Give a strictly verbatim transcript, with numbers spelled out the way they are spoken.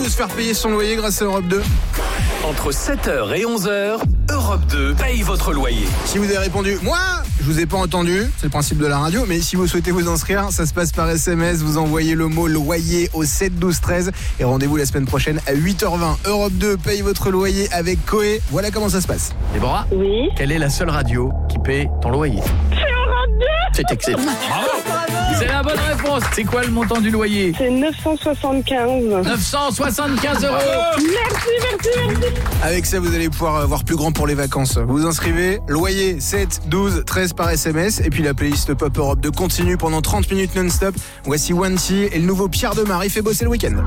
se faire payer son loyer grâce à Europe deux. Entre sept heures et onze heures, Europe deux paye votre loyer. Si vous avez répondu, moi, je vous ai pas entendu, c'est le principe de la radio, mais si vous souhaitez vous inscrire, ça se passe par S M S, vous envoyez le mot loyer au sept douze treize et rendez-vous la semaine prochaine à huit heures vingt. Europe deux paye votre loyer avec Coé. Voilà comment ça se passe. Déborah, Oui. quelle est la seule radio qui paie ton loyer? C'est Europe deux. C'est excellent. Bravo. C'est la bonne réponse. C'est quoi le montant du loyer? C'est neuf cent soixante-quinze. neuf cent soixante-quinze euros. Merci, merci, merci. Avec ça, vous allez pouvoir voir plus grand pour les vacances. Vous vous inscrivez, loyer sept douze treize par S M S. Et puis la playlist Pop Europe deux continue pendant trente minutes non-stop. Voici Wanty et le nouveau Pierre Demar. Il fait bosser le week-end.